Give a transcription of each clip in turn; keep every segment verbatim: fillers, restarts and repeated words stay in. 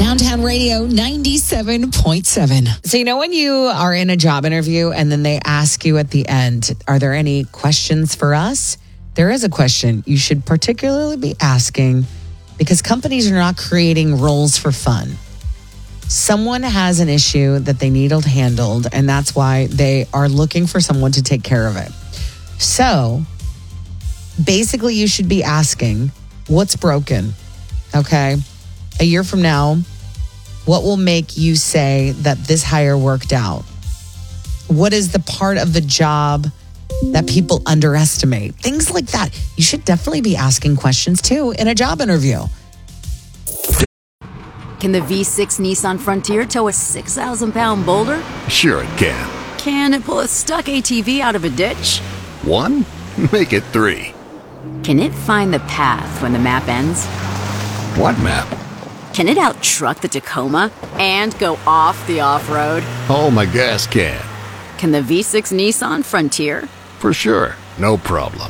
Downtown Radio ninety-seven point seven. So, you know, when you are in a job interview and then they ask you at the end, are there any questions for us? There is a question you should particularly be asking because companies are not creating roles for fun. Someone has an issue that they need handled, and that's why they are looking for someone to take care of it. So, basically, you should be asking, what's broken? Okay? A year from now, what will make you say that this hire worked out? What is the part of the job that people underestimate? Things like that. You should definitely be asking questions too in a job interview. Can the V six Nissan Frontier tow a six thousand pound boulder? Sure it can. Can it pull a stuck A T V out of a ditch? One? Make it three. Can it find the path when the map ends? What map? Can it out-truck the Tacoma and go off the off-road? Oh, my gas can. Can the V six Nissan Frontier? For sure. No problem.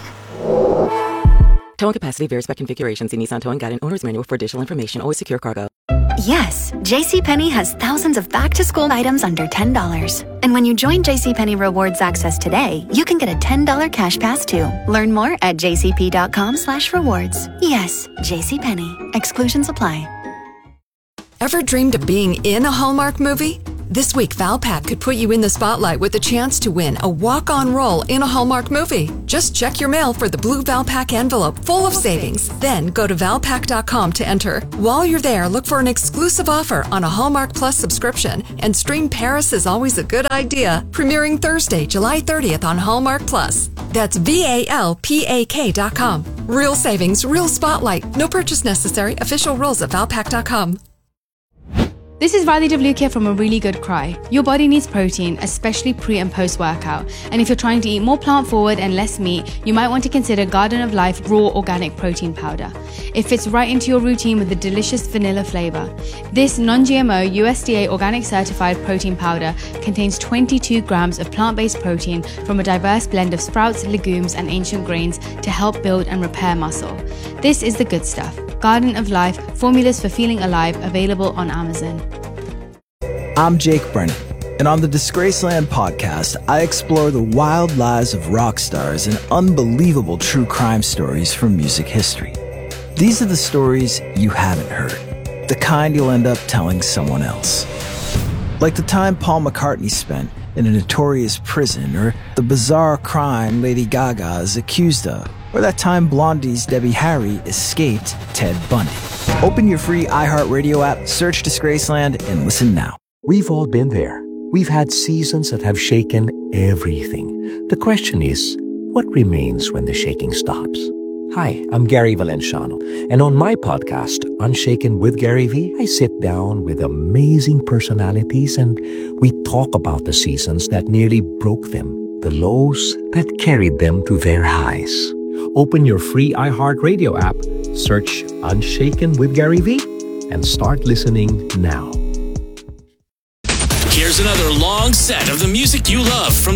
Towing capacity varies by configuration. See Nissan Towing Guide and Owner's Manual for additional information. Always secure cargo. Yes, JCPenney has thousands of back-to-school items under ten dollars. And when you join JCPenney Rewards Access today, you can get a ten dollars cash pass too. Learn more at jcp.com slash rewards. Yes, JCPenney. Exclusions apply. Ever dreamed of being in a Hallmark movie? This week, Valpak could put you in the spotlight with a chance to win a walk-on role in a Hallmark movie. Just check your mail for the blue Valpak envelope full of savings. Then go to valpak dot com to enter. While you're there, look for an exclusive offer on a Hallmark Plus subscription. And stream Paris is Always a Good Idea, premiering Thursday, July thirtieth on Hallmark Plus. That's V A L P A K dot com. Real savings, real spotlight. No purchase necessary. Official rules at valpak dot com. This is Radhi Devlukia from A Really Good Cry. Your body needs protein, especially pre and post workout. And if you're trying to eat more plant forward and less meat, you might want to consider Garden of Life Raw Organic Protein Powder. It fits right into your routine with a delicious vanilla flavor. This non-G M O U S D A organic certified protein powder contains twenty-two grams of plant-based protein from a diverse blend of sprouts, legumes, and ancient grains to help build and repair muscle. This is the good stuff. Garden of Life, formulas for feeling alive, available on Amazon. I'm Jake Brennan, and on the Disgraceland podcast, I explore the wild lives of rock stars and unbelievable true crime stories from music history. These are the stories you haven't heard, the kind you'll end up telling someone else. Like the time Paul McCartney spent in a notorious prison, or the bizarre crime Lady Gaga is accused of, or that time Blondie's Debbie Harry escaped Ted Bundy. Open your free iHeartRadio app, search Disgraceland, and listen now. We've all been there. We've had seasons that have shaken everything. The question is, what remains when the shaking stops? Hi, I'm Gary Valenciano, and on my podcast, Unshaken with Gary V, I sit down with amazing personalities and we talk about the seasons that nearly broke them, the lows that carried them to their highs. Open your free iHeartRadio app, search Unshaken with Gary V, and start listening now. Here's another long set of the music you love from